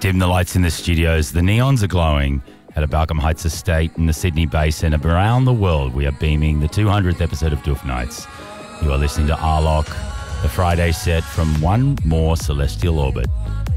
Dim the lights in the studios. The neons are glowing at a Balcombe Heights estate in the Sydney Basin. Around the world, we are beaming the 200th episode of Doof Nights. You are listening to Arlock, the Friday set from One More Celestial Orbit.